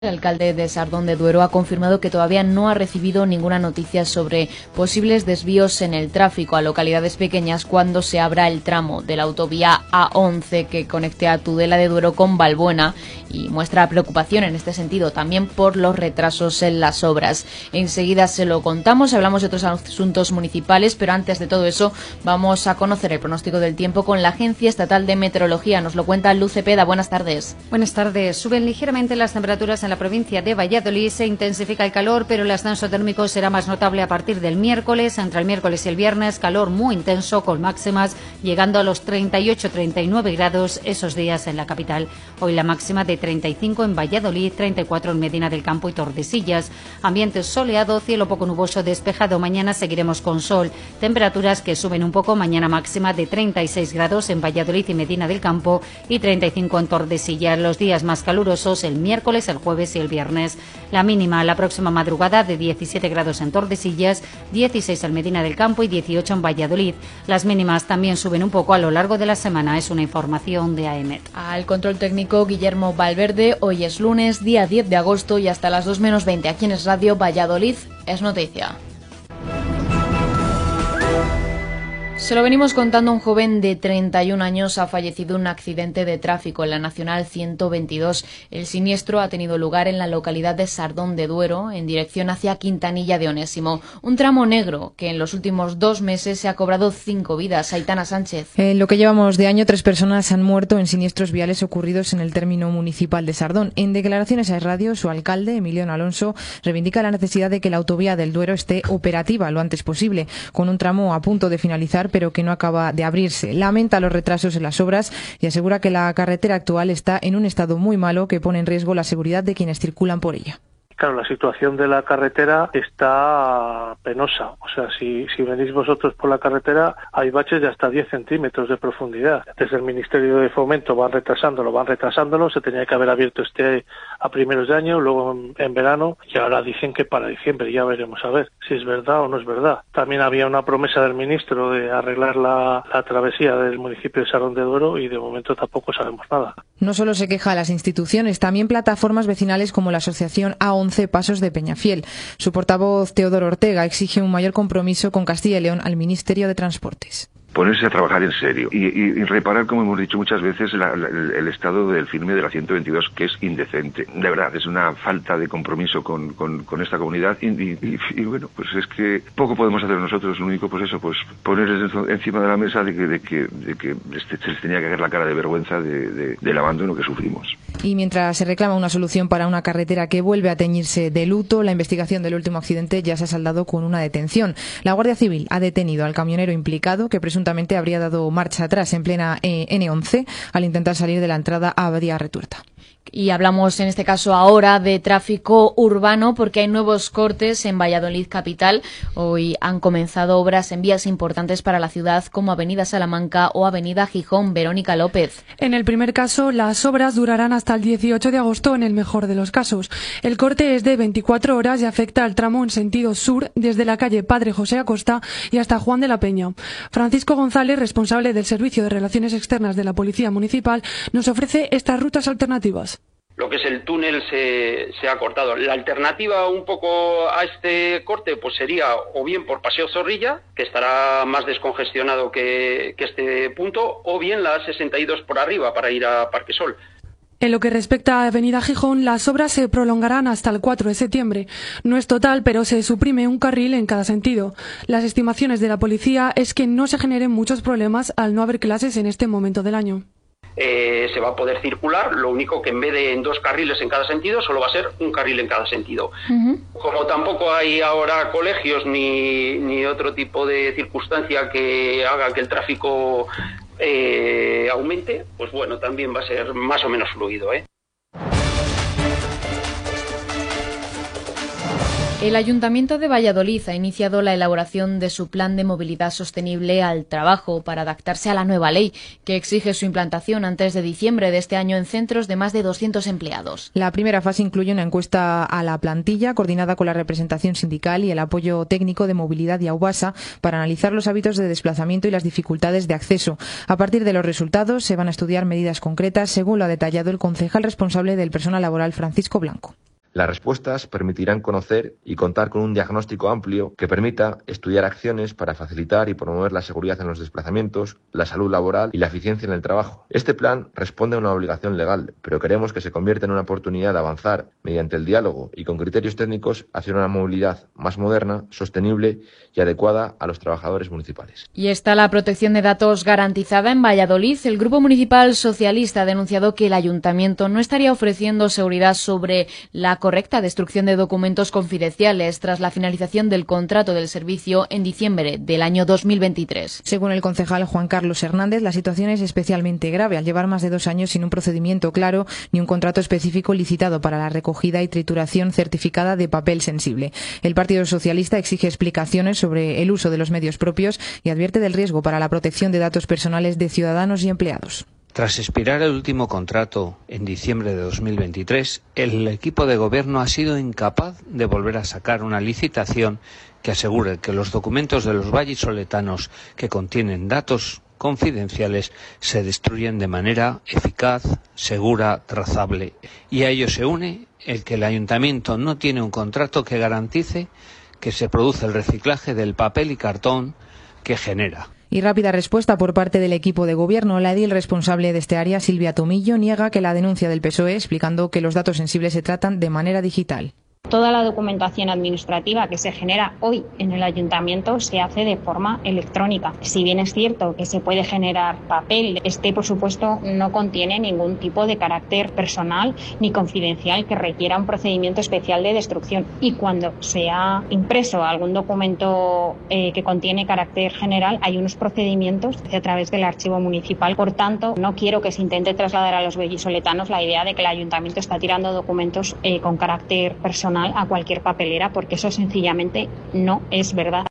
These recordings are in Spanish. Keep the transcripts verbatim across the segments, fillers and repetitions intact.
El alcalde de Sardón de Duero ha confirmado que todavía no ha recibido ninguna noticia sobre posibles desvíos en el tráfico a localidades pequeñas cuando se abra el tramo de la autovía A once que conecte a Tudela de Duero con Valbuena, y muestra preocupación en este sentido también por los retrasos en las obras. Enseguida se lo contamos, hablamos de otros asuntos municipales, pero antes de todo eso vamos a conocer el pronóstico del tiempo con la Agencia Estatal de Meteorología. Nos lo cuenta Luz Cepeda. Buenas tardes. Buenas tardes. Suben ligeramente las temperaturas en la provincia de Valladolid, se intensifica el calor, pero el ascenso térmico será más notable a partir del miércoles. Entre el miércoles y el viernes, calor muy intenso con máximas llegando a los treinta y ocho a treinta y nueve grados esos días en la capital. Hoy la máxima de treinta y cinco en Valladolid, treinta y cuatro en Medina del Campo y Tordesillas. Ambiente soleado, cielo poco nuboso despejado. Mañana seguiremos con sol. Temperaturas que suben un poco. Mañana máxima de treinta y seis grados en Valladolid y Medina del Campo y treinta y cinco en Tordesillas. Los días más calurosos el miércoles, el jueves y el viernes. La mínima la próxima madrugada de diecisiete grados en Tordesillas, dieciséis en Medina del Campo y dieciocho en Valladolid. Las mínimas también suben un poco a lo largo de la semana. Es una información de AEMET. Al control técnico Guillermo Valverde. Hoy es lunes, día diez de agosto, y hasta las dos menos veinte aquí en Es Radio Valladolid es noticia. Se lo venimos contando, un joven de treinta y un años ha fallecido en un accidente de tráfico en la Nacional ciento veintidós. El siniestro ha tenido lugar en la localidad de Sardón de Duero, en dirección hacia Quintanilla de Onésimo. Un tramo negro que en los últimos dos meses se ha cobrado cinco vidas. Aitana Sánchez. En lo que llevamos de año, tres personas han muerto en siniestros viales ocurridos en el término municipal de Sardón. En declaraciones a Es Radio, su alcalde, Emiliano Alonso, reivindica la necesidad de que la autovía del Duero esté operativa lo antes posible, con un tramo a punto de finalizar pero que no acaba de abrirse. Lamenta los retrasos en las obras y asegura que la carretera actual está en un estado muy malo que pone en riesgo la seguridad de quienes circulan por ella. Claro, la situación de la carretera está penosa. O sea, si, si venís vosotros por la carretera, hay baches de hasta diez centímetros de profundidad. Desde el Ministerio de Fomento van retrasándolo, van retrasándolo. Se tenía que haber abierto este a primeros de año, luego en, en verano, y ahora dicen que para diciembre. Ya veremos a ver si es verdad o no es verdad. También había una promesa del ministro de arreglar la, la travesía del municipio de Sardón de Duero, y de momento tampoco sabemos nada. No solo se queja a las instituciones, también plataformas vecinales como la asociación A once Pasos de Peñafiel. Su portavoz, Teodoro Ortega, exige un mayor compromiso con Castilla y León al Ministerio de Transportes. Ponerse a trabajar en serio y, y, y reparar, como hemos dicho muchas veces, la, la, el estado del firme de la ciento veintidós, que es indecente. De verdad, es una falta de compromiso con, con, con esta comunidad y, y, y, y bueno, pues es que poco podemos hacer nosotros. Lo único, pues eso, pues ponerles encima de la mesa de que, de que, de que se les tenía que caer la cara de vergüenza de, de, del abandono que sufrimos. Y mientras se reclama una solución para una carretera que vuelve a teñirse de luto, la investigación del último accidente ya se ha saldado con una detención. La Guardia Civil ha detenido al camionero implicado, que presuntamente habría dado marcha atrás en plena ene once al intentar salir de la entrada a Abadía Retuerta. Y hablamos en este caso ahora de tráfico urbano, porque hay nuevos cortes en Valladolid capital. Hoy han comenzado obras en vías importantes para la ciudad como Avenida Salamanca o Avenida Gijón. Verónica López. En el primer caso, las obras durarán hasta el dieciocho de agosto en el mejor de los casos. El corte es de veinticuatro horas y afecta al tramo en sentido sur desde la calle Padre José Acosta y hasta Juan de la Peña. Francisco González, responsable del Servicio de Relaciones Externas de la Policía Municipal, nos ofrece estas rutas alternativas. Lo que es el túnel se, se ha cortado. La alternativa un poco a este corte pues sería o bien por Paseo Zorrilla, que estará más descongestionado que, que este punto, o bien la sesenta y dos por arriba para ir a Parque Sol. En lo que respecta a Avenida Gijón, las obras se prolongarán hasta el cuatro de septiembre. No es total, pero se suprime un carril en cada sentido. Las estimaciones de la policía es que no se generen muchos problemas al no haber clases en este momento del año. Eh, se va a poder circular, lo único que en vez de en dos carriles en cada sentido, solo va a ser un carril en cada sentido. Uh-huh. Como tampoco hay ahora colegios ni, ni otro tipo de circunstancia que haga que el tráfico eh, aumente, pues bueno, también va a ser más o menos fluido, ¿eh? El Ayuntamiento de Valladolid ha iniciado la elaboración de su plan de movilidad sostenible al trabajo para adaptarse a la nueva ley, que exige su implantación antes de diciembre de este año en centros de más de doscientos empleados. La primera fase incluye una encuesta a la plantilla coordinada con la representación sindical y el apoyo técnico de movilidad y Aubasa para analizar los hábitos de desplazamiento y las dificultades de acceso. A partir de los resultados se van a estudiar medidas concretas, según lo ha detallado el concejal responsable del personal laboral, Francisco Blanco. Las respuestas permitirán conocer y contar con un diagnóstico amplio que permita estudiar acciones para facilitar y promover la seguridad en los desplazamientos, la salud laboral y la eficiencia en el trabajo. Este plan responde a una obligación legal, pero queremos que se convierta en una oportunidad de avanzar mediante el diálogo y con criterios técnicos hacia una movilidad más moderna, sostenible y adecuada a los trabajadores municipales. Y está la protección de datos garantizada en Valladolid. El Grupo Municipal Socialista ha denunciado que el Ayuntamiento no estaría ofreciendo seguridad sobre la correcta destrucción de documentos confidenciales tras la finalización del contrato del servicio en diciembre del año dos mil veintitrés. Según el concejal Juan Carlos Hernández, la situación es especialmente grave al llevar más de dos años sin un procedimiento claro ni un contrato específico licitado para la recogida y trituración certificada de papel sensible. El Partido Socialista exige explicaciones sobre el uso de los medios propios y advierte del riesgo para la protección de datos personales de ciudadanos y empleados. Tras expirar el último contrato en diciembre de dos mil veintitrés, el equipo de gobierno ha sido incapaz de volver a sacar una licitación que asegure que los documentos de los vallisoletanos que contienen datos confidenciales se destruyen de manera eficaz, segura, trazable. Y a ello se une el que el ayuntamiento no tiene un contrato que garantice que se produce el reciclaje del papel y cartón que genera. Y rápida respuesta por parte del equipo de gobierno. La edil responsable de este área, Silvia Tomillo, niega que la denuncia del P S O E, explicando que los datos sensibles se tratan de manera digital. Toda la documentación administrativa que se genera hoy en el ayuntamiento se hace de forma electrónica. Si bien es cierto que se puede generar papel, este por supuesto no contiene ningún tipo de carácter personal ni confidencial que requiera un procedimiento especial de destrucción. Y cuando se ha impreso algún documento eh, que contiene carácter general, hay unos procedimientos a través del archivo municipal. Por tanto, no quiero que se intente trasladar a los vallisoletanos la idea de que el ayuntamiento está tirando documentos eh, con carácter personal a cualquier papelera, porque eso sencillamente no es verdad.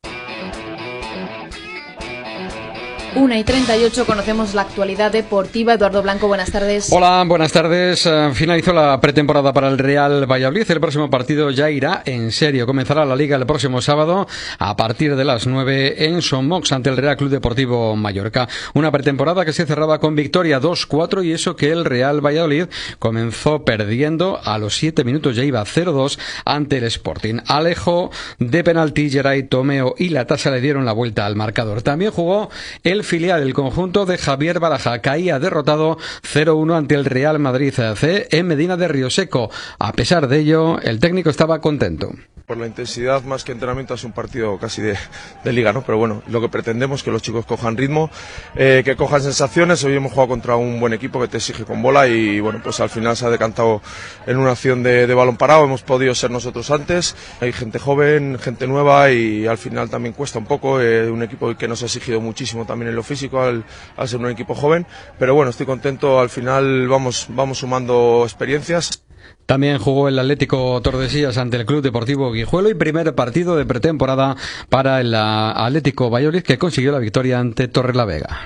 una y treinta y ocho, conocemos la actualidad deportiva. Eduardo Blanco, buenas tardes. Hola, buenas tardes. Finalizó la pretemporada para el Real Valladolid. El próximo partido ya irá en serio. Comenzará la Liga el próximo sábado a partir de las nueve en Somox ante el Real Club Deportivo Mallorca. Una pretemporada que se cerraba con victoria dos cuatro, y eso que el Real Valladolid comenzó perdiendo. A los siete minutos ya iba cero dos ante el Sporting. Alejo de penalti, Geray, Tomeo y Latasa le dieron la vuelta al marcador. También jugó el filial del conjunto de Javier Baraja. Caía derrotado cero uno ante el Real Madrid C en Medina de Rioseco. A pesar de ello, el técnico estaba contento. Por la intensidad, más que entrenamiento, es un partido casi de, de liga, ¿no? Pero bueno, lo que pretendemos es que los chicos cojan ritmo, eh, que cojan sensaciones. Hoy hemos jugado contra un buen equipo que te exige con bola y bueno, pues al final se ha decantado en una acción de, de balón parado. Hemos podido ser nosotros antes. Hay gente joven, gente nueva y al final también cuesta un poco. Eh, un equipo que nos ha exigido muchísimo también en lo físico al, al ser un equipo joven. Pero bueno, estoy contento. Al final vamos, vamos sumando experiencias. También jugó el Atlético Tordesillas ante el Club Deportivo Guijuelo y primer partido de pretemporada para el Atlético Valladolid, que consiguió la victoria ante Torrelavega.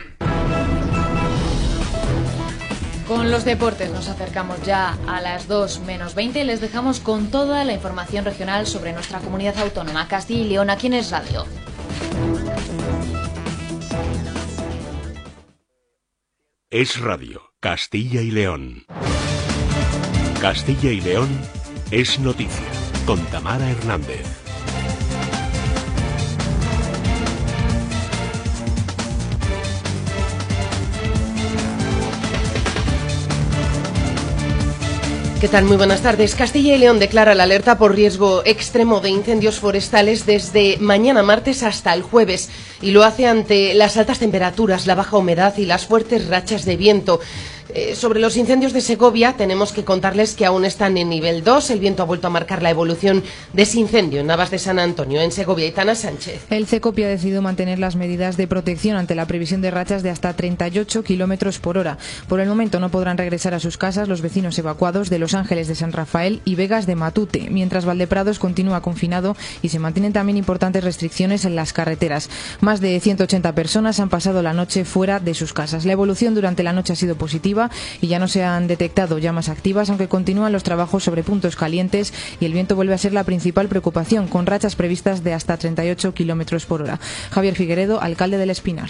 Con los deportes nos acercamos ya a las dos menos veinte y les dejamos con toda la información regional sobre nuestra comunidad autónoma, Castilla y León, aquí en Es Radio. Es Radio, Castilla y León. Castilla y León es noticia, con Tamara Hernández. ¿Qué tal? Muy buenas tardes. Castilla y León declara la alerta por riesgo extremo de incendios forestales desde mañana martes hasta el jueves, y lo hace ante las altas temperaturas, la baja humedad y las fuertes rachas de viento. Eh, sobre los incendios de Segovia tenemos que contarles que aún están en nivel dos. El viento ha vuelto a marcar la evolución de ese incendio en Navas de San Antonio, en Segovia. Itana Sánchez. El CECOPI ha decidido mantener las medidas de protección ante la previsión de rachas de hasta treinta y ocho kilómetros por hora. Por el momento no podrán regresar a sus casas los vecinos evacuados de Los Ángeles de San Rafael y Vegas de Matute, mientras Valdeprados continúa confinado y se mantienen también importantes restricciones en las carreteras. Más de ciento ochenta personas han pasado la noche fuera de sus casas. La evolución durante la noche ha sido positiva y ya no se han detectado llamas activas, aunque continúan los trabajos sobre puntos calientes y el viento vuelve a ser la principal preocupación, con rachas previstas de hasta treinta y ocho kilómetros por hora. Javier Figueredo, alcalde del Espinar.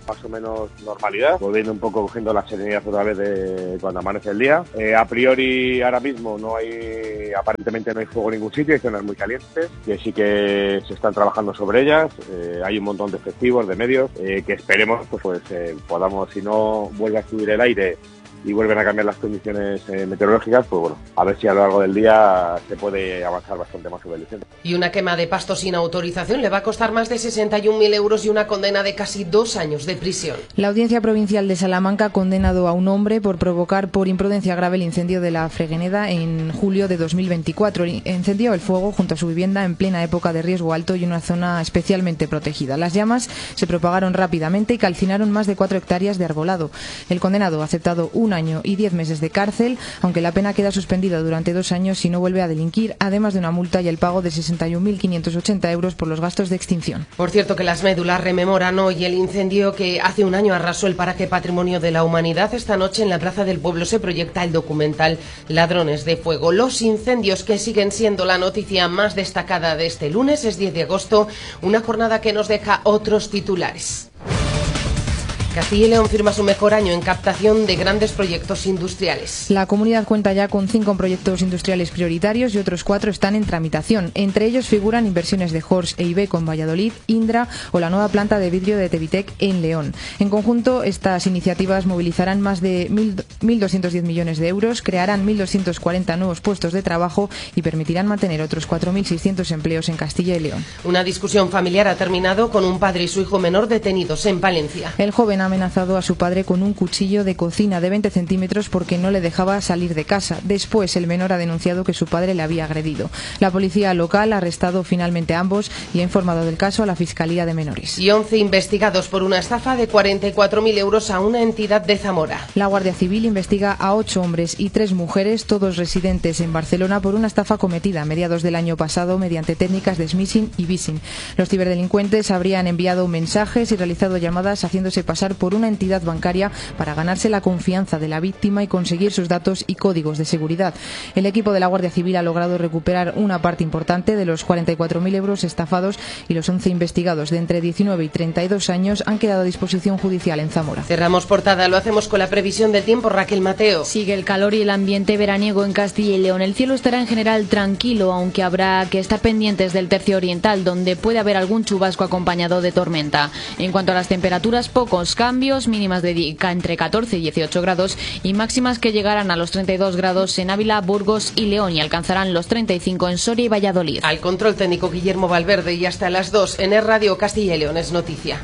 más o menos normalidad, volviendo un poco cogiendo la serenidad otra vez de cuando amanece el día. Eh, a priori ahora mismo no hay, aparentemente no hay fuego en ningún sitio, hay zonas muy calientes, que sí que se están trabajando sobre ellas, eh, hay un montón de efectivos, de medios, eh, que esperemos pues, pues eh, podamos, si no vuelve a subir el aire y vuelven a cambiar las condiciones eh, meteorológicas, pues bueno, a ver si a lo largo del día se puede avanzar bastante más sobre el incendio. Y una quema de pasto sin autorización le va a costar más de sesenta y un mil euros y una condena de casi dos años de prisión. La Audiencia Provincial de Salamanca ha condenado a un hombre por provocar por imprudencia grave el incendio de la Fregueneda en julio de dos mil veinticuatro. Encendió el fuego junto a su vivienda en plena época de riesgo alto y una zona especialmente protegida. Las llamas se propagaron rápidamente y calcinaron más de cuatro hectáreas de arbolado. El condenado ha aceptado un año y diez meses de cárcel, aunque la pena queda suspendida durante dos años si no vuelve a delinquir, además de una multa y el pago de sesenta y un mil quinientos ochenta euros por los gastos de extinción. Por cierto, que las médulas rememoran hoy el incendio que hace un año arrasó el Paraje Patrimonio de la Humanidad. Esta noche en la Plaza del Pueblo se proyecta el documental Ladrones de Fuego. Los incendios que siguen siendo la noticia más destacada de este lunes. Es diez de agosto, una jornada que nos deja otros titulares. Castilla y León firma su mejor año en captación de grandes proyectos industriales. La comunidad cuenta ya con cinco proyectos industriales prioritarios y otros cuatro están en tramitación. Entre ellos figuran inversiones de Horst e Iveco en Valladolid, Indra o la nueva planta de vidrio de Tevitec en León. En conjunto, estas iniciativas movilizarán más de mil doscientos diez millones de euros, crearán mil doscientos cuarenta nuevos puestos de trabajo y permitirán mantener otros cuatro mil seiscientos empleos en Castilla y León. Una discusión familiar ha terminado con un padre y su hijo menor detenidos en Palencia. El joven ha amenazado a su padre con un cuchillo de cocina de veinte centímetros porque no le dejaba salir de casa. Después, el menor ha denunciado que su padre le había agredido. La policía local ha arrestado finalmente a ambos y ha informado del caso a la Fiscalía de Menores. Y once investigados por una estafa de cuarenta y cuatro mil euros a una entidad de Zamora. La Guardia Civil investiga a ocho hombres y tres mujeres, todos residentes en Barcelona, por una estafa cometida a mediados del año pasado mediante técnicas de smishing y phishing. Los ciberdelincuentes habrían enviado mensajes y realizado llamadas haciéndose pasar por una entidad bancaria para ganarse la confianza de la víctima y conseguir sus datos y códigos de seguridad. El equipo de la Guardia Civil ha logrado recuperar una parte importante de los cuarenta y cuatro mil euros estafados y los once investigados de entre diecinueve y treinta y dos años han quedado a disposición judicial en Zamora. Cerramos portada, lo hacemos con la previsión del tiempo. Raquel Mateo. Sigue el calor y el ambiente veraniego en Castilla y León. El cielo estará en general tranquilo, aunque habrá que estar pendientes del tercio oriental, donde puede haber algún chubasco acompañado de tormenta. En cuanto a las temperaturas, pocos cambios, mínimas de entre catorce y dieciocho grados y máximas que llegarán a los treinta y dos grados en Ávila, Burgos y León y alcanzarán los treinta y cinco en Soria y Valladolid. Al control técnico Guillermo Valverde y hasta las dos en Es Radio Castilla y León es noticia.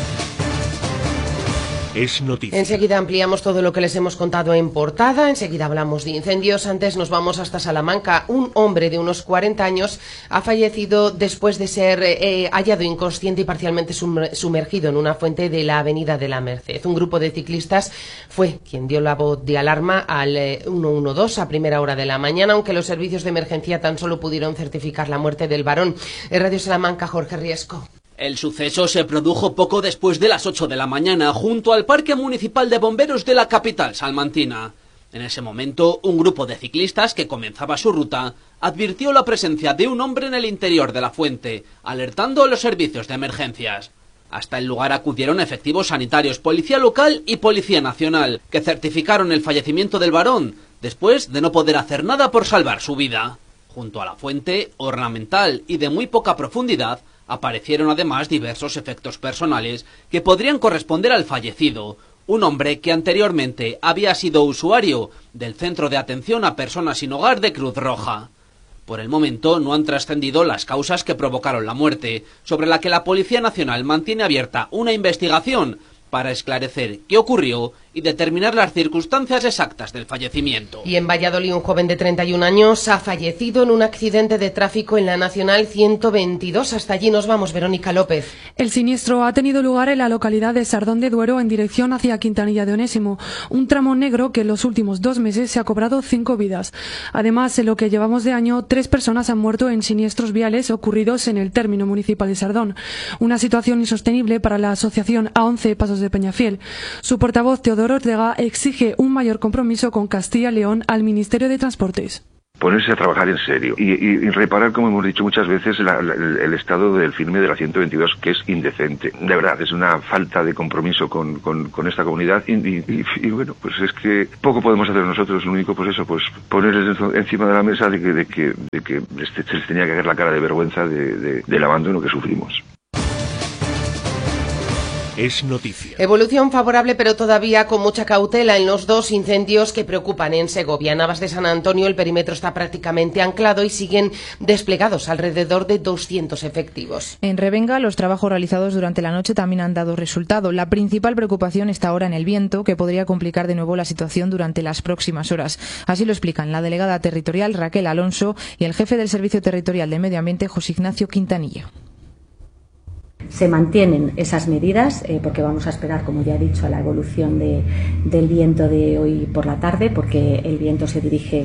Es noticia. Enseguida ampliamos todo lo que les hemos contado en portada, enseguida hablamos de incendios, antes nos vamos hasta Salamanca. Un hombre de unos cuarenta años ha fallecido después de ser eh, hallado inconsciente y parcialmente sumergido en una fuente de la avenida de la Merced. Un grupo de ciclistas fue quien dio la voz de alarma al eh, ciento doce a primera hora de la mañana, aunque los servicios de emergencia tan solo pudieron certificar la muerte del varón. En Radio Salamanca, Jorge Riesco. El suceso se produjo poco después de las ocho de la mañana, junto al Parque Municipal de Bomberos de la capital salmantina. En ese momento, un grupo de ciclistas que comenzaba su ruta advirtió la presencia de un hombre en el interior de la fuente, alertando a los servicios de emergencias. Hasta el lugar acudieron efectivos sanitarios, policía local y policía nacional, que certificaron el fallecimiento del varón, después de no poder hacer nada por salvar su vida. Junto a la fuente, ornamental y de muy poca profundidad, aparecieron además diversos efectos personales que podrían corresponder al fallecido, un hombre que anteriormente había sido usuario del Centro de Atención a Personas sin Hogar de Cruz Roja. Por el momento no han trascendido las causas que provocaron la muerte, sobre la que la Policía Nacional mantiene abierta una investigación para esclarecer qué ocurrió y determinar las circunstancias exactas del fallecimiento. Y en Valladolid, un joven de treinta y un años ha fallecido en un accidente de tráfico en la Nacional ciento veintidós. Hasta allí nos vamos, Verónica López. El siniestro ha tenido lugar en la localidad de Sardón de Duero en dirección hacia Quintanilla de Onésimo, un tramo negro que en los últimos dos meses se ha cobrado cinco vidas. Además, en lo que llevamos de año, tres personas han muerto en siniestros viales ocurridos en el término municipal de Sardón. Una situación insostenible para la asociación A once Pasos de Peñafiel. Su portavoz, Teodoro Ortega, exige un mayor compromiso con Castilla y León al Ministerio de Transportes. ponerse a trabajar en serio y, y, y reparar, como hemos dicho muchas veces, la, la, el estado del firme de la ciento veintidós, que es indecente. De verdad, es una falta de compromiso con, con, con esta comunidad y, y, y, y bueno, pues es que poco podemos hacer nosotros. Lo único, pues eso, pues ponerles encima de la mesa de que, de que, de que se les tenía que ver la cara de vergüenza de, de, del abandono que sufrimos. Es noticia. Evolución favorable, pero todavía con mucha cautela en los dos incendios que preocupan en Segovia. Navas de San Antonio, el perímetro está prácticamente anclado y siguen desplegados alrededor de doscientos efectivos. En Revenga, los trabajos realizados durante la noche también han dado resultado. La principal preocupación está ahora en el viento, que podría complicar de nuevo la situación durante las próximas horas. Así lo explican la delegada territorial Raquel Alonso y el jefe del Servicio Territorial de Medio Ambiente, José Ignacio Quintanilla. Se mantienen esas medidas eh, porque vamos a esperar, como ya he dicho, a la evolución de, del viento de hoy por la tarde, porque el viento se dirige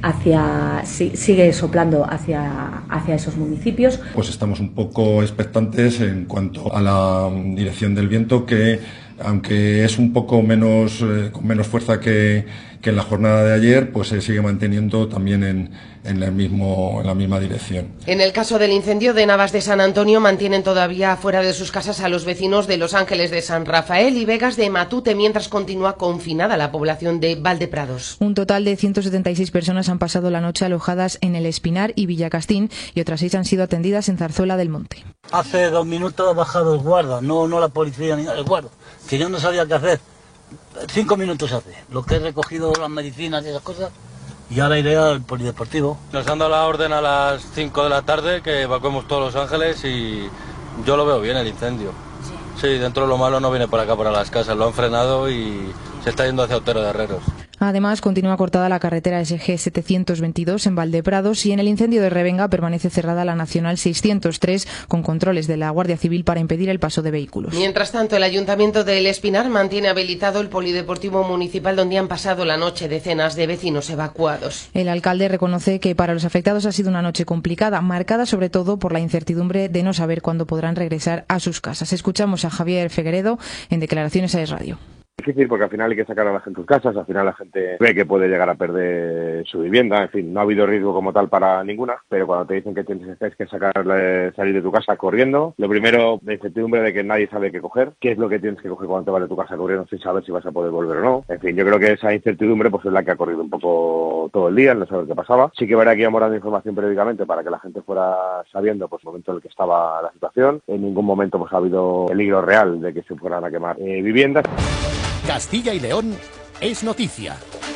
hacia, si, sigue soplando hacia, hacia esos municipios. Pues estamos un poco expectantes en cuanto a la dirección del viento, que aunque es un poco menos eh, con menos fuerza que, que en la jornada de ayer, pues se sigue manteniendo también en, en, el mismo, en la misma dirección. En el caso del incendio de Navas de San Antonio, mantienen todavía fuera de sus casas a los vecinos de Los Ángeles de San Rafael y Vegas de Matute, mientras continúa confinada la población de Valdeprados. Un total de ciento setenta y seis personas han pasado la noche alojadas en El Espinar y Villacastín y otras seis han sido atendidas en Zarzuela del Monte. Hace dos minutos ha bajado el guarda, no, no la policía ni el guarda, que yo no sabía qué hacer. Cinco minutos hace, lo que he recogido las medicinas y esas cosas, y ahora iré al polideportivo. Nos han dado la orden a las cinco de la tarde que evacuemos todos Los Ángeles y yo lo veo bien el incendio. Sí, sí, dentro de lo malo no viene por acá, para las casas, lo han frenado y se está yendo hacia Otero de Herreros. Además, continúa cortada la carretera S G setecientos veintidós en Valdeprados y en el incendio de Revenga permanece cerrada la Nacional seiscientos tres con controles de la Guardia Civil para impedir el paso de vehículos. Mientras tanto, el Ayuntamiento del Espinar mantiene habilitado el Polideportivo Municipal, donde han pasado la noche decenas de vecinos evacuados. El alcalde reconoce que para los afectados ha sido una noche complicada, marcada sobre todo por la incertidumbre de no saber cuándo podrán regresar a sus casas. Escuchamos a Javier Fegueredo en declaraciones a Es Radio. Difícil porque al final hay que sacar a la gente de sus casas, al final la gente ve que puede llegar a perder su vivienda, en fin, no ha habido riesgo como tal para ninguna, pero cuando te dicen que tienes que sacar, salir de tu casa corriendo, lo primero, la incertidumbre de que nadie sabe qué coger, qué es lo que tienes que coger cuando te vas de tu casa corriendo sin saber si vas a poder volver o no, en fin, yo creo que esa incertidumbre pues es la que ha corrido un poco todo el día, no saber qué pasaba. Sí que verá que íbamos dando información periódicamente para que la gente fuera sabiendo pues el momento en el que estaba la situación, en ningún momento pues ha habido peligro real de que se fueran a quemar eh, viviendas. Castilla y León es noticia.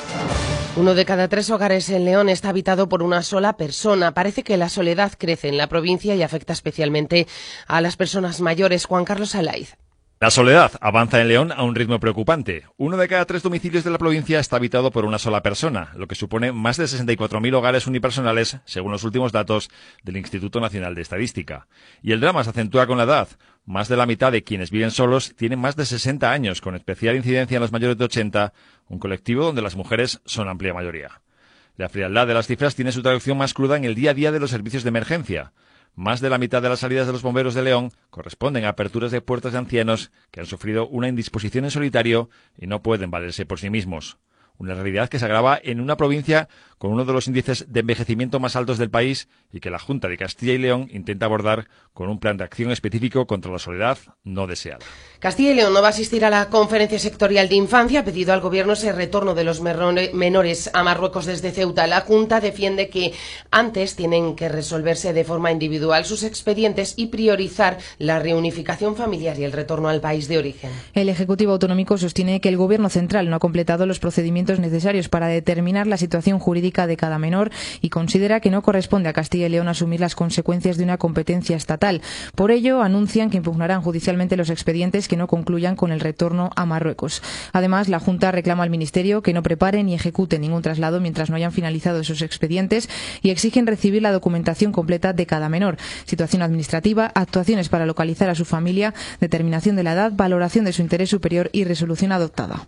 Uno de cada tres hogares en León está habitado por una sola persona. Parece que la soledad crece en la provincia y afecta especialmente a las personas mayores. Juan Carlos Alaiz. La soledad avanza en León a un ritmo preocupante. Uno de cada tres domicilios de la provincia está habitado por una sola persona, lo que supone más de sesenta y cuatro mil hogares unipersonales, según los últimos datos del Instituto Nacional de Estadística. Y el drama se acentúa con la edad. Más de la mitad de quienes viven solos tienen más de sesenta años, con especial incidencia en los mayores de ochenta, un colectivo donde las mujeres son amplia mayoría. La frialdad de las cifras tiene su traducción más cruda en el día a día de los servicios de emergencia. Más de la mitad de las salidas de los bomberos de León corresponden a aperturas de puertas de ancianos que han sufrido una indisposición en solitario y no pueden valerse por sí mismos. Una realidad que se agrava en una provincia con uno de los índices de envejecimiento más altos del país y que la Junta de Castilla y León intenta abordar con un plan de acción específico contra la soledad no deseada. Castilla y León no va a asistir a la conferencia sectorial de infancia. Ha pedido al Gobierno ese retorno de los menores a Marruecos desde Ceuta. La Junta defiende que antes tienen que resolverse de forma individual sus expedientes y priorizar la reunificación familiar y el retorno al país de origen. El Ejecutivo Autonómico sostiene que el Gobierno central no ha completado los procedimientos necesarios para determinar la situación jurídica de cada menor y considera que no corresponde a Castilla y León asumir las consecuencias de una competencia estatal. Por ello, anuncian que impugnarán judicialmente los expedientes que no concluyan con el retorno a Marruecos. Además, la Junta reclama al Ministerio que no prepare ni ejecute ningún traslado mientras no hayan finalizado esos expedientes y exigen recibir la documentación completa de cada menor, situación administrativa, actuaciones para localizar a su familia, determinación de la edad, valoración de su interés superior y resolución adoptada.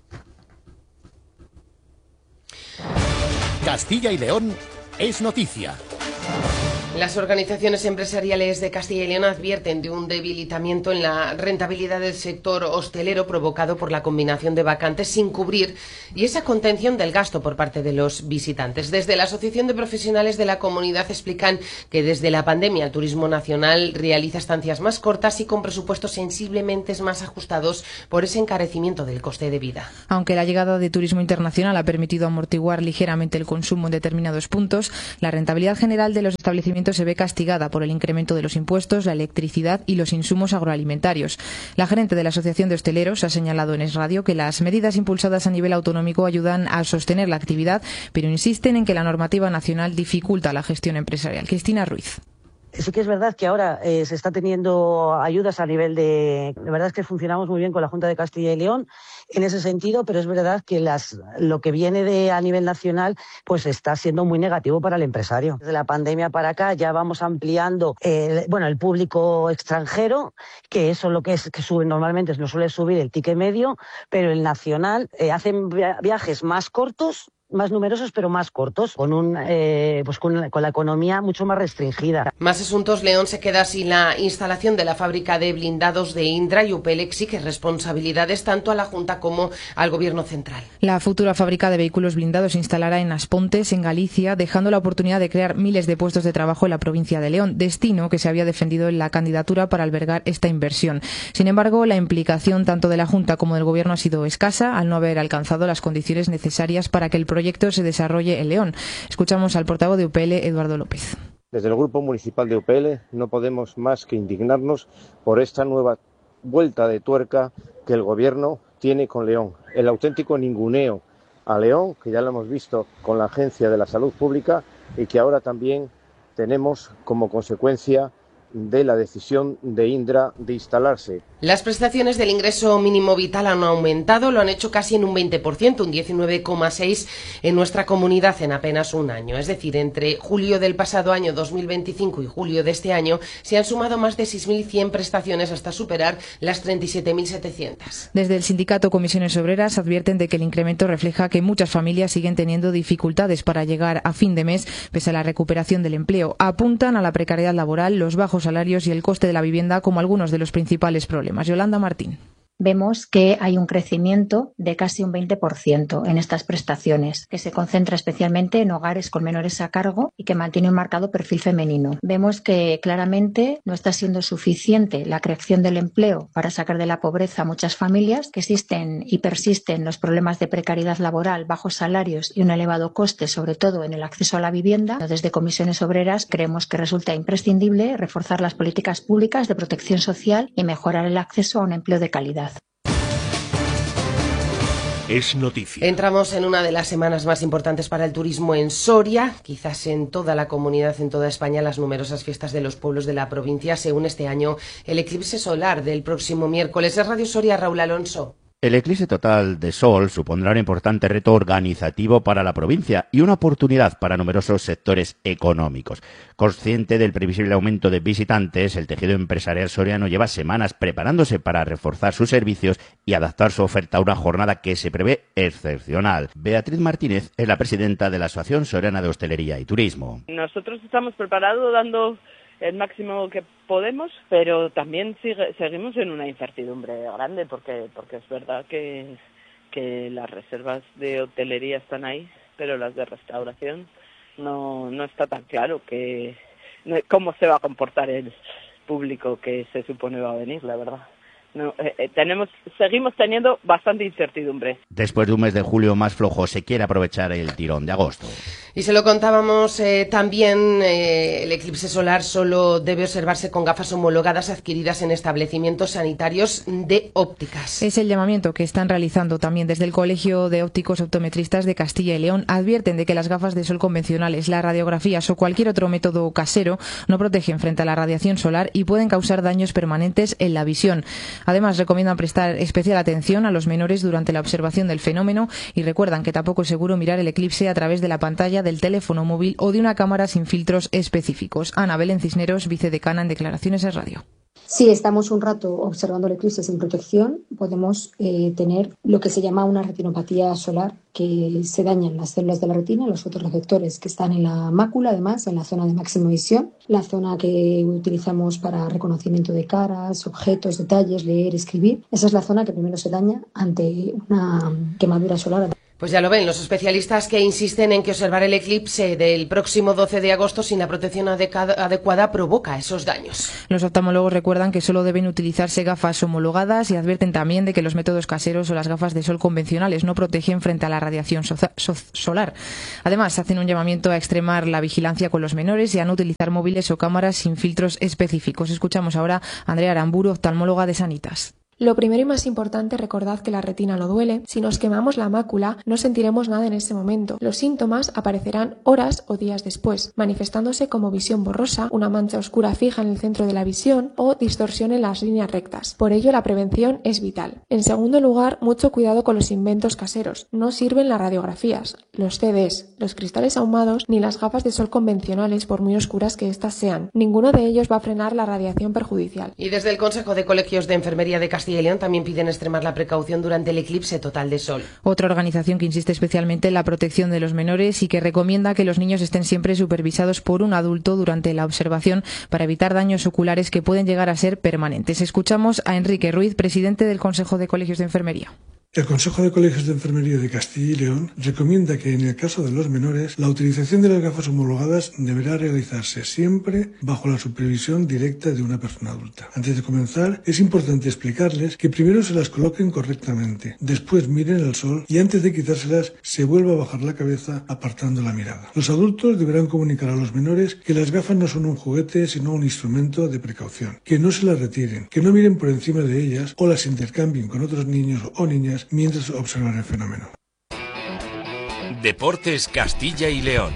Castilla y León es noticia. Las organizaciones empresariales de Castilla y León advierten de un debilitamiento en la rentabilidad del sector hostelero provocado por la combinación de vacantes sin cubrir y esa contención del gasto por parte de los visitantes. Desde la Asociación de Profesionales de la Comunidad explican que desde la pandemia el turismo nacional realiza estancias más cortas y con presupuestos sensiblemente más ajustados por ese encarecimiento del coste de vida. Aunque la llegada de turismo internacional ha permitido amortiguar ligeramente el consumo en determinados puntos, la rentabilidad general de los establecimientos se ve castigada por el incremento de los impuestos, la electricidad y los insumos agroalimentarios. La gerente de la Asociación de Hosteleros ha señalado en Es Radio que las medidas impulsadas a nivel autonómico ayudan a sostener la actividad, pero insisten en que la normativa nacional dificulta la gestión empresarial. Cristina Ruiz. Sí que es verdad que ahora eh, se está teniendo ayudas a nivel de... La verdad es que funcionamos muy bien con la Junta de Castilla y León en ese sentido, pero es verdad que las, lo que viene de a nivel nacional pues está siendo muy negativo para el empresario. Desde la pandemia para acá ya vamos ampliando el, bueno, el público extranjero, que eso lo que es que sube normalmente no suele subir el ticket medio, pero el nacional eh, hacen viajes más cortos, más numerosos pero más cortos, con un eh, pues con, con la economía mucho más restringida. Más asuntos. León se queda sin la instalación de la fábrica de blindados de Indra y U P L exige responsabilidades tanto a la Junta como al Gobierno central. La futura fábrica de vehículos blindados se instalará en Aspontes, en Galicia, dejando la oportunidad de crear miles de puestos de trabajo en la provincia de León, destino que se había defendido en la candidatura para albergar esta inversión. Sin embargo, la implicación tanto de la Junta como del Gobierno ha sido escasa al no haber alcanzado las condiciones necesarias para que el proyecto proyecto se desarrolle en León. Escuchamos al portavoz de U P L, Eduardo López. Desde el Grupo Municipal de U P L no podemos más que indignarnos por esta nueva vuelta de tuerca que el Gobierno tiene con León. El auténtico ninguneo a León, que ya lo hemos visto con la Agencia de la Salud Pública y que ahora también tenemos como consecuencia de la decisión de Indra de instalarse. Las prestaciones del ingreso mínimo vital han aumentado, lo han hecho casi en un veinte por ciento, un diecinueve coma seis por ciento en nuestra comunidad en apenas un año. Es decir, entre julio del pasado año dos mil veinticinco y julio de este año se han sumado más de seis mil cien prestaciones hasta superar las treinta y siete mil setecientas. Desde el sindicato Comisiones Obreras advierten de que el incremento refleja que muchas familias siguen teniendo dificultades para llegar a fin de mes pese a la recuperación del empleo. Apuntan a la precariedad laboral, los bajos salarios y el coste de la vivienda como algunos de los principales problemas. Yolanda Martín. Vemos que hay un crecimiento de casi un veinte por ciento en estas prestaciones, que se concentra especialmente en hogares con menores a cargo y que mantiene un marcado perfil femenino. Vemos que claramente no está siendo suficiente la creación del empleo para sacar de la pobreza a muchas familias, que existen y persisten los problemas de precariedad laboral, bajos salarios y un elevado coste, sobre todo en el acceso a la vivienda. Desde Comisiones Obreras creemos que resulta imprescindible reforzar las políticas públicas de protección social y mejorar el acceso a un empleo de calidad. Es noticia. Entramos en una de las semanas más importantes para el turismo en Soria, quizás en toda la comunidad, en toda España. Las numerosas fiestas de los pueblos de la provincia se une este año el eclipse solar del próximo miércoles. Es Radio Soria, Raúl Alonso. El eclipse total de sol supondrá un importante reto organizativo para la provincia y una oportunidad para numerosos sectores económicos. Consciente del previsible aumento de visitantes, el tejido empresarial soriano lleva semanas preparándose para reforzar sus servicios y adaptar su oferta a una jornada que se prevé excepcional. Beatriz Martínez es la presidenta de la Asociación Soriana de Hostelería y Turismo. Nosotros estamos preparados dando el máximo que podemos, pero también sigue, seguimos en una incertidumbre grande porque porque es verdad que, que las reservas de hotelería están ahí, pero las de restauración no, no está tan claro que cómo se va a comportar el público que se supone va a venir, la verdad. No, eh, eh, tenemos, seguimos teniendo bastante incertidumbre. Después de un mes de julio más flojo, se quiere aprovechar el tirón de agosto. Y se lo contábamos eh, también, eh, el eclipse solar solo debe observarse con gafas homologadas adquiridas en establecimientos sanitarios de ópticas. Es el llamamiento que están realizando también desde el Colegio de Ópticos Optometristas de Castilla y León. Advierten de que las gafas de sol convencionales, las radiografías o cualquier otro método casero no protegen frente a la radiación solar y pueden causar daños permanentes en la visión. Además, recomiendan prestar especial atención a los menores durante la observación del fenómeno y recuerdan que tampoco es seguro mirar el eclipse a través de la pantalla del teléfono móvil o de una cámara sin filtros específicos. Ana Belén Cisneros, vicedecana en Declaraciones en Radio. Si estamos un rato observando el eclipse sin protección, podemos eh, tener lo que se llama una retinopatía solar, que se dañan las células de la retina, los fotorreceptores que están en la mácula, además, en la zona de máxima visión, la zona que utilizamos para reconocimiento de caras, objetos, detalles, leer, escribir. Esa es la zona que primero se daña ante una quemadura solar. Pues ya lo ven los especialistas, que insisten en que observar el eclipse del próximo doce de agosto sin la protección adecuada provoca esos daños. Los oftalmólogos recuerdan que solo deben utilizarse gafas homologadas y advierten también de que los métodos caseros o las gafas de sol convencionales no protegen frente a la radiación so- so- solar. Además, hacen un llamamiento a extremar la vigilancia con los menores y a no utilizar móviles o cámaras sin filtros específicos. Escuchamos ahora a Andrea Aramburu, oftalmóloga de Sanitas. Lo primero y más importante, recordad que la retina no duele. Si nos quemamos la mácula, no sentiremos nada en ese momento. Los síntomas aparecerán horas o días después, manifestándose como visión borrosa, una mancha oscura fija en el centro de la visión o distorsión en las líneas rectas. Por ello, la prevención es vital. En segundo lugar, mucho cuidado con los inventos caseros. No sirven las radiografías, los C Ds, los cristales ahumados ni las gafas de sol convencionales, por muy oscuras que éstas sean. Ninguno de ellos va a frenar la radiación perjudicial. Y desde el Consejo de Colegios de Enfermería de Castilla y León también piden extremar la precaución durante el eclipse total de sol. Otra organización que insiste especialmente en la protección de los menores y que recomienda que los niños estén siempre supervisados por un adulto durante la observación para evitar daños oculares que pueden llegar a ser permanentes. Escuchamos a Enrique Ruiz, presidente del Consejo de Colegios de Enfermería. El Consejo de Colegios de Enfermería de Castilla y León recomienda que en el caso de los menores la utilización de las gafas homologadas deberá realizarse siempre bajo la supervisión directa de una persona adulta. Antes de comenzar, es importante explicarles que primero se las coloquen correctamente, después miren al sol y antes de quitárselas se vuelva a bajar la cabeza apartando la mirada. Los adultos deberán comunicar a los menores que las gafas no son un juguete sino un instrumento de precaución, que no se las retiren, que no miren por encima de ellas o las intercambien con otros niños o niñas mientras observan el fenómeno. Deportes Castilla y León.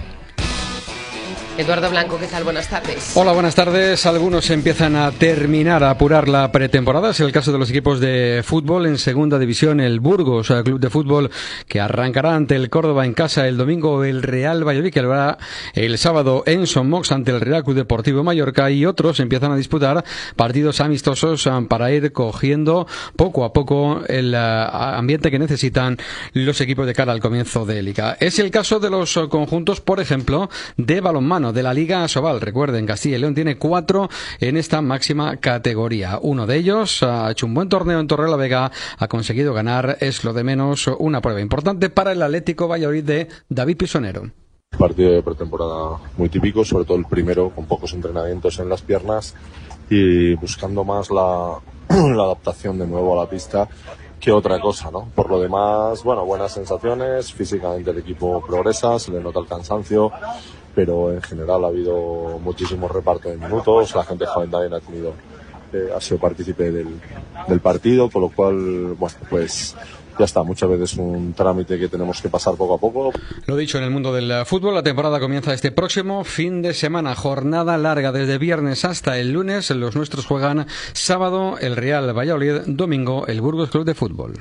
Eduardo Blanco, ¿qué tal? Buenas tardes. Hola, buenas tardes. Algunos empiezan a terminar, a apurar la pretemporada. Es el caso de los equipos de fútbol en segunda división. El Burgos, el club de fútbol, que arrancará ante el Córdoba en casa el domingo. El Real Valladolid, que lo hará el sábado en Son Mox ante el Real Club Deportivo Mallorca. Y otros empiezan a disputar partidos amistosos para ir cogiendo poco a poco el ambiente que necesitan los equipos de cara al comienzo de Liga. Es el caso de los conjuntos, por ejemplo, de balonmano de la Liga Asobal. Recuerden, Castilla y León tiene cuatro en esta máxima categoría. Uno de ellos ha hecho un buen torneo en Torrelavega, ha conseguido ganar, es lo de menos, una prueba importante para el Atlético Valladolid de David Pisonero. Partido de pretemporada muy típico, sobre todo el primero, con pocos entrenamientos en las piernas y buscando más la, la adaptación de nuevo a la pista que otra cosa, ¿no? Por lo demás, bueno, buenas sensaciones, físicamente el equipo progresa, se le nota el cansancio, pero en general ha habido muchísimo reparto de minutos, la gente joven también ha tenido, eh, ha sido partícipe del, del partido, con lo cual, bueno, pues ya está, muchas veces un trámite que tenemos que pasar poco a poco. Lo dicho, en el mundo del fútbol, la temporada comienza este próximo fin de semana, jornada larga desde viernes hasta el lunes. Los nuestros juegan sábado el Real Valladolid, domingo el Burgos Club de Fútbol.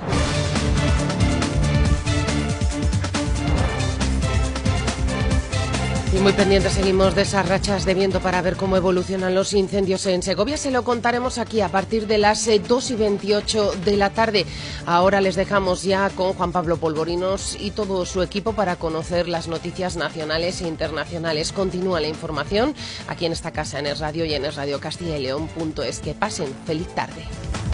Y muy pendientes seguimos de esas rachas de viento para ver cómo evolucionan los incendios en Segovia. Se lo contaremos aquí a partir de las dos y veintiocho de la tarde. Ahora les dejamos ya con Juan Pablo Polvorinos y todo su equipo para conocer las noticias nacionales e internacionales. Continúa la información aquí en esta casa en Es Radio y en es radio castilla y león punto es. Que pasen feliz tarde.